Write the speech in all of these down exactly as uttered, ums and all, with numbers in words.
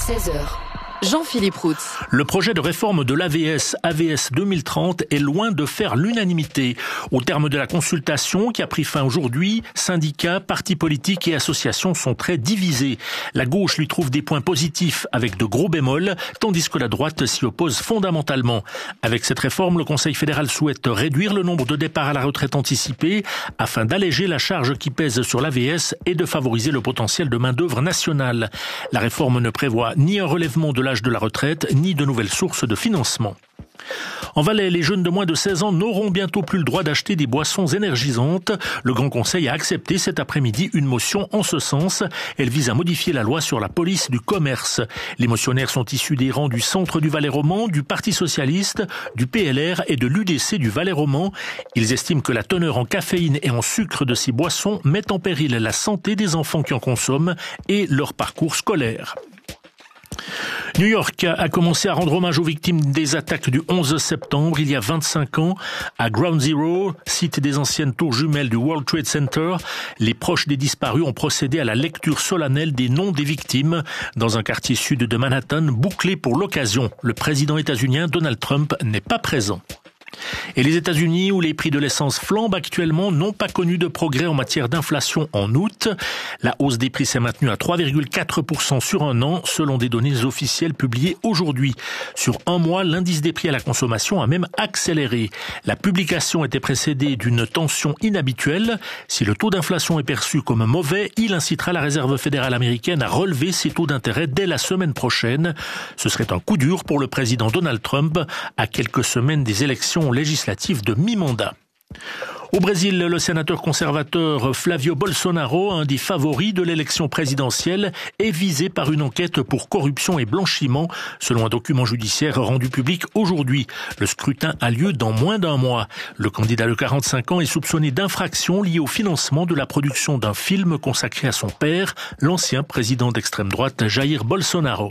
seize heures. Jean-Philippe Roux. Le projet de réforme de l'A V S, A V S deux mille trente, est loin de faire l'unanimité. Au terme de la consultation qui a pris fin aujourd'hui, syndicats, partis politiques et associations sont très divisés. La gauche lui trouve des points positifs avec de gros bémols, tandis que la droite s'y oppose fondamentalement. Avec cette réforme, le Conseil fédéral souhaite réduire le nombre de départs à la retraite anticipée afin d'alléger la charge qui pèse sur l'A V S et de favoriser le potentiel de main-d'œuvre nationale. La réforme ne prévoit ni un relèvement de l'âge de la retraite, ni de nouvelles sources de financement. En Valais, les jeunes de moins de seize ans n'auront bientôt plus le droit d'acheter des boissons énergisantes. Le Grand Conseil a accepté cet après-midi une motion en ce sens. Elle vise à modifier la loi sur la police du commerce. Les motionnaires sont issus des rangs du Centre du Valais roman, du Parti socialiste, du P L R et de l'U D C du Valais roman. Ils estiment que la teneur en caféine et en sucre de ces boissons met en péril la santé des enfants qui en consomment et leur parcours scolaire. New York a commencé à rendre hommage aux victimes des attaques du onze septembre, il y a vingt-cinq ans, à Ground Zero, site des anciennes tours jumelles du World Trade Center. Les proches des disparus ont procédé à la lecture solennelle des noms des victimes dans un quartier sud de Manhattan, bouclé pour l'occasion. Le président états-unien Donald Trump n'est pas présent. Et les États-Unis, où les prix de l'essence flambent actuellement, n'ont pas connu de progrès en matière d'inflation en août. La hausse des prix s'est maintenue à trois virgule quatre pour cent sur un an, selon des données officielles publiées aujourd'hui. Sur un mois, l'indice des prix à la consommation a même accéléré. La publication était précédée d'une tension inhabituelle. Si le taux d'inflation est perçu comme mauvais, il incitera la Réserve fédérale américaine à relever ses taux d'intérêt dès la semaine prochaine. Ce serait un coup dur pour le président Donald Trump, à quelques semaines des élections législatives de mi-mandat. Au Brésil, le sénateur conservateur Flavio Bolsonaro, un des favoris de l'élection présidentielle, est visé par une enquête pour corruption et blanchiment, selon un document judiciaire rendu public aujourd'hui. Le scrutin a lieu dans moins d'un mois. Le candidat de quarante-cinq ans est soupçonné d'infractions liées au financement de la production d'un film consacré à son père, l'ancien président d'extrême droite Jair Bolsonaro.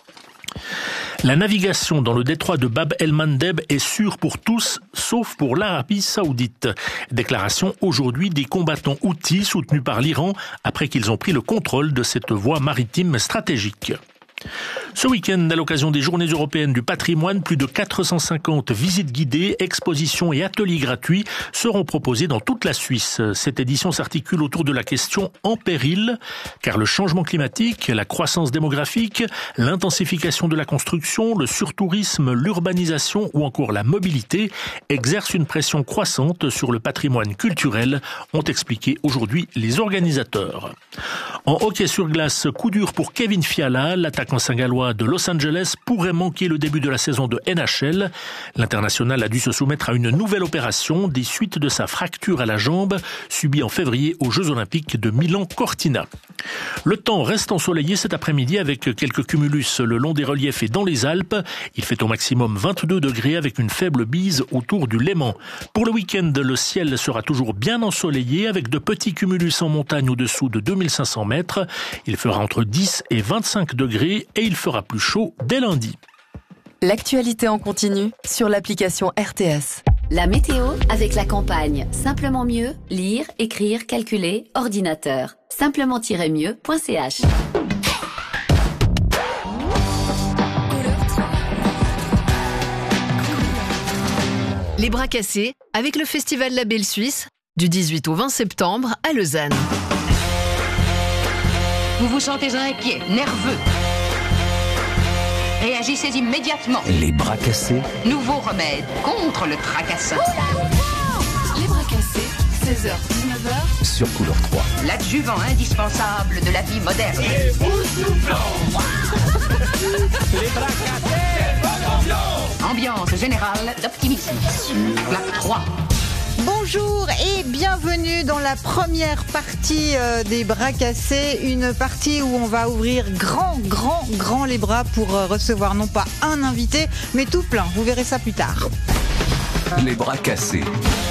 La navigation dans le détroit de Bab el-Mandeb est sûre pour tous, sauf pour l'Arabie saoudite. Déclaration aujourd'hui des combattants houthis soutenus par l'Iran après qu'ils ont pris le contrôle de cette voie maritime stratégique. Ce week-end, à l'occasion des Journées européennes du patrimoine, plus de quatre cent cinquante visites guidées, expositions et ateliers gratuits seront proposés dans toute la Suisse. Cette édition s'articule autour de la question en péril, car le changement climatique, la croissance démographique, l'intensification de la construction, le surtourisme, l'urbanisation ou encore la mobilité exercent une pression croissante sur le patrimoine culturel, ont expliqué aujourd'hui les organisateurs. En hockey sur glace, coup dur pour Kevin Fiala, l'attaquant saint-gallois de Los Angeles pourrait manquer le début de la saison de N H L. L'international a dû se soumettre à une nouvelle opération des suites de sa fracture à la jambe subie en février aux Jeux Olympiques de Milan-Cortina. Le temps reste ensoleillé cet après-midi avec quelques cumulus le long des reliefs et dans les Alpes. Il fait au maximum vingt-deux degrés avec une faible bise autour du Léman. Pour le week-end, le ciel sera toujours bien ensoleillé avec de petits cumulus en montagne au-dessous de deux mille cinq cents mètres. Il fera entre dix et vingt-cinq degrés et il fera plus chaud dès lundi. L'actualité en continu sur l'application R T S. La météo avec la campagne. Simplement mieux, lire, écrire, calculer, ordinateur. simplement-mieux point c h. Les bras cassés avec le festival La Belle Suisse du dix-huit au vingt septembre à Lausanne. Vous vous sentez inquiet, nerveux. Réagissez immédiatement. Les bras cassés. Nouveau remède contre le tracassin. Les bras cassés, seize heures dix-neuf heures. Sur Couleur trois. L'adjuvant indispensable de la vie moderne. Les bras cassés. Ambiance générale d'optimisme. Plaque trois. Bonjour et bienvenue dans la première partie euh, des bras cassés, une partie où on va ouvrir grand, grand, grand les bras pour euh, recevoir non pas un invité, mais tout plein. Vous verrez ça plus tard. Les bras cassés.